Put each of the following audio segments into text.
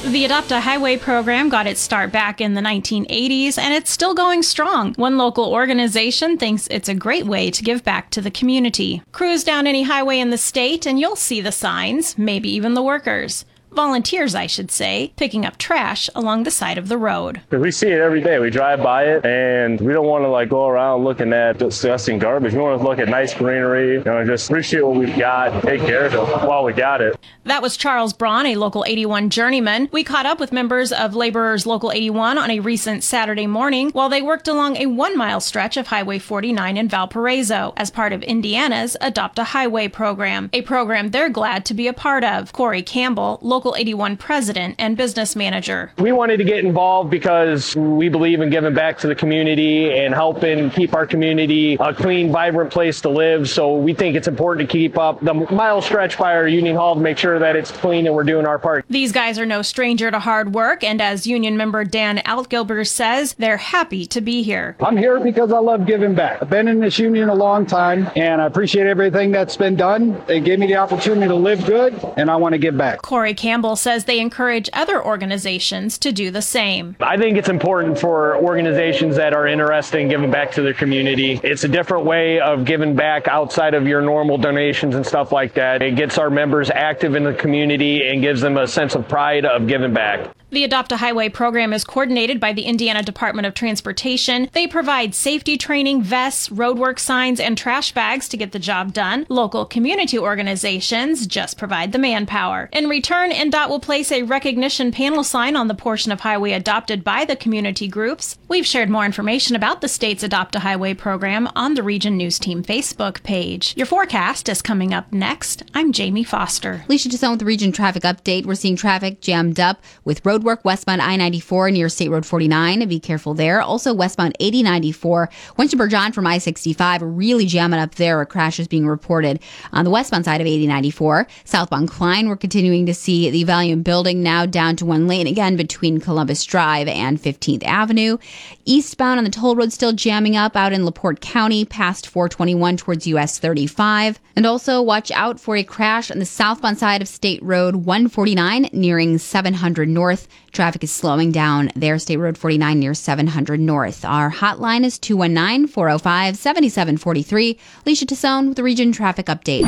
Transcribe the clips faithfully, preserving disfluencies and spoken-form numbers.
The Adopt a Highway program got its start back in the nineteen eighties, and it's still going strong. One local organization thinks it's a great way to give back to the community. Cruise down any highway in the state and you'll see the signs, maybe even the workers. Volunteers, I should say, picking up trash along the side of the road. We see it every day. We drive by it, and we don't want to like go around looking at disgusting garbage. We want to look at nice greenery, you know, just appreciate what we've got and take care of it while we got it. That was Charles Braun, a Local eighty-one journeyman. We caught up with members of Laborers Local eighty-one on a recent Saturday morning while they worked along a one-mile stretch of Highway forty-nine in Valparaiso as part of Indiana's Adopt a Highway program, a program they're glad to be a part of. Corey Campbell, Local eighty-one president and business manager. We wanted to get involved because we believe in giving back to the community and helping keep our community a clean, vibrant place to live. So we think it's important to keep up the mile stretch by our Union Hall to make sure that it's clean and we're doing our part. These guys are no stranger to hard work, and as union member Dan Altgilber says, they're happy to be here. I'm here because I love giving back. I've been in this union a long time, and I appreciate everything that's been done. They gave me the opportunity to live good, and I want to give back. Corey Campbell says they encourage other organizations to do the same. I think it's important for organizations that are interested in giving back to their community. It's a different way of giving back outside of your normal donations and stuff like that. It gets our members active in the community and gives them a sense of pride of giving back. The Adopt a Highway program is coordinated by the Indiana Department of Transportation. They provide safety training, vests, roadwork signs, and trash bags to get the job done. Local community organizations just provide the manpower. In return, N D O T will place a recognition panel sign on the portion of highway adopted by the community groups. We've shared more information about the state's Adopt a Highway program on the Region News Team Facebook page. Your forecast is coming up next. I'm Jamie Foster. Alicia Tassone with the Region Traffic Update. We're seeing traffic jammed up with road work westbound I ninety-four near State Road forty-nine. Be careful there. Also westbound eighty ninety-four. Winston John from I sixty-five. Really jamming up there. A crash is being reported on the westbound side of eighty ninety-four. Southbound Klein, we're continuing to see the Valiant Building now down to one lane again between Columbus Drive and fifteenth Avenue. Eastbound on the toll road still jamming up out in LaPorte County past four twenty-one towards U S thirty-five. And also watch out for a crash on the southbound side of State Road one forty-nine nearing seven hundred North. Traffic is slowing down there, State Road forty-nine near seven hundred North. Our hotline is two one nine, four oh five, seven seven four three. Alicia Tassone with the Region Traffic Update.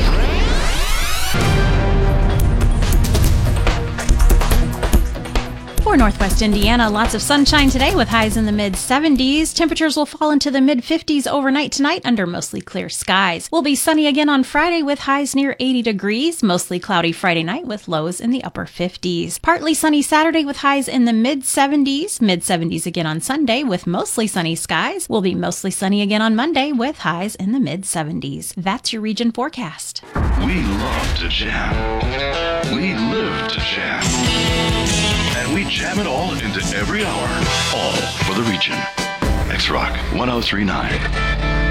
For Northwest Indiana, lots of sunshine today with highs in the mid seventies. Temperatures will fall into the mid fifties overnight tonight under mostly clear skies. We'll be sunny again on Friday with highs near eighty degrees. Mostly cloudy Friday night with lows in the upper fifties. Partly sunny Saturday with highs in the mid seventies. Mid seventies again on Sunday with mostly sunny skies. We'll be mostly sunny again on Monday with highs in the mid seventies. That's your region forecast. We love to jam. We live to jam. And we jam it all into every hour, all for the region. X-Rock one oh three point nine.